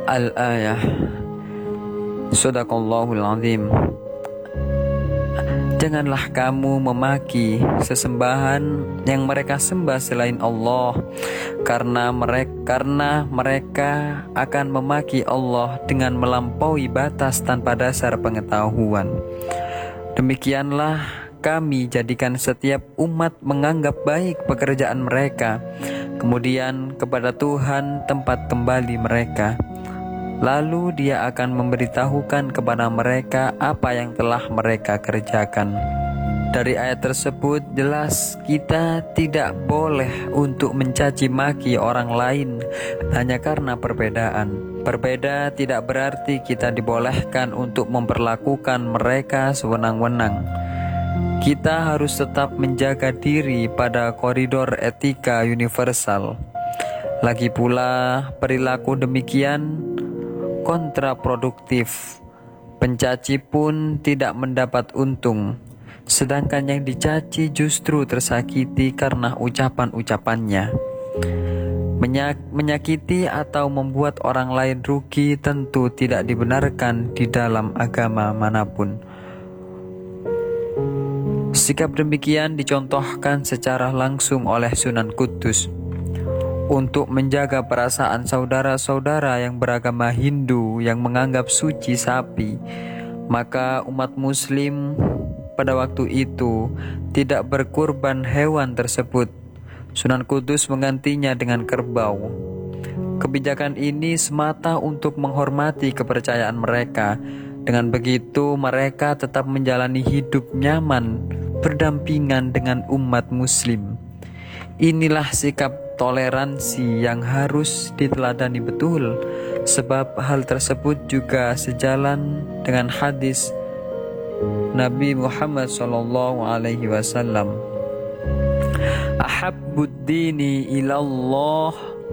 Al-ayah. Shadaqallahul azim. Janganlah kamu memaki sesembahan yang mereka sembah selain Allah, karena mereka akan memaki Allah dengan melampaui batas tanpa dasar pengetahuan. Demikianlah kami jadikan setiap umat menganggap baik pekerjaan mereka, kemudian kepada Tuhan tempat kembali mereka. Lalu Dia akan memberitahukan kepada mereka apa yang telah mereka kerjakan. Dari ayat tersebut jelas kita tidak boleh untuk mencaci maki orang lain hanya karena perbedaan. Berbeda tidak berarti kita dibolehkan untuk memperlakukan mereka sewenang-wenang. Kita harus tetap menjaga diri pada koridor etika universal. Lagi pula, perilaku demikian kontraproduktif. Pencaci pun tidak mendapat untung, sedangkan yang dicaci justru tersakiti karena ucapan-ucapannya. Menyakiti atau membuat orang lain rugi tentu tidak dibenarkan di dalam agama manapun. Sikap demikian dicontohkan secara langsung oleh Sunan Kudus. Untuk menjaga perasaan saudara-saudara yang beragama Hindu yang menganggap suci sapi, maka umat Muslim pada waktu itu tidak berkurban hewan tersebut. Sunan Kudus menggantinya dengan kerbau. Kebijakan ini semata untuk menghormati kepercayaan mereka. Dengan begitu mereka tetap menjalani hidup nyaman berdampingan dengan umat Muslim. Inilah sikap toleransi yang harus diteladani betul, sebab hal tersebut juga sejalan dengan hadis Nabi Muhammad SAW. Ahabbud dini ilallah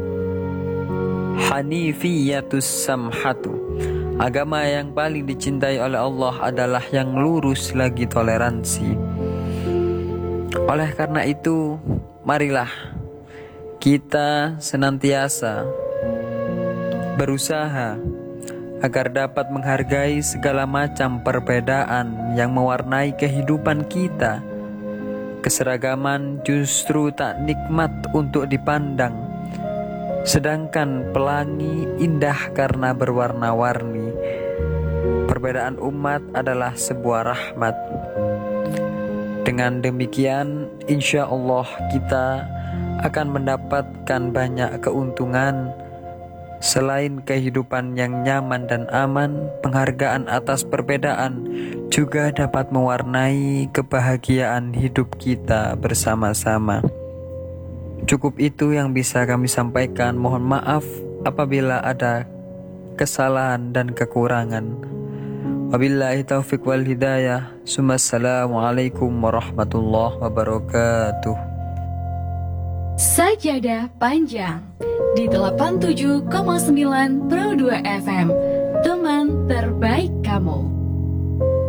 hanifiyatus samhatu. Agama yang paling dicintai oleh Allah adalah yang lurus lagi toleransi. Oleh karena itu, marilah kita senantiasa berusaha agar dapat menghargai segala macam perbedaan yang mewarnai kehidupan kita. Keseragaman justru tak nikmat untuk dipandang, sedangkan pelangi indah karena berwarna-warni. Perbedaan umat adalah sebuah rahmat. Dengan demikian, insya Allah kita akan mendapatkan banyak keuntungan. Selain kehidupan yang nyaman dan aman, penghargaan atas perbedaan juga dapat mewarnai kebahagiaan hidup kita bersama-sama. Cukup itu yang bisa kami sampaikan. Mohon maaf apabila ada kesalahan dan kekurangan. Wabillahi taufiq wal hidayah. Assalamualaikum warahmatullahi wabarakatuh. Sajadah Panjang di 87,9 Pro 2 FM